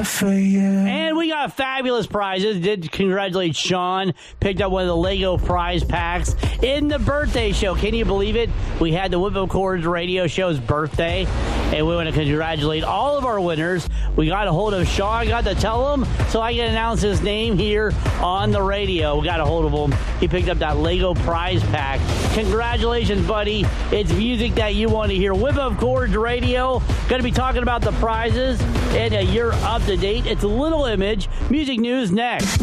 for you. And we got fabulous prizes. Did congratulate Sean. Picked up one of the Lego prize packs in the birthday show. Can you believe it? We had the Whip Up Chords radio show's birthday, and we want to congratulate all of our winners. We got a hold of Sean. I got to tell him so I can announce his name here on the radio. We got a hold of him. He picked up that Lego prize pack. Congratulations, buddy. It's music that you want to hear. Whip Up Chords Radio. Going to be talking about the prizes, and you're up to date. It's a Little Image. Music news next.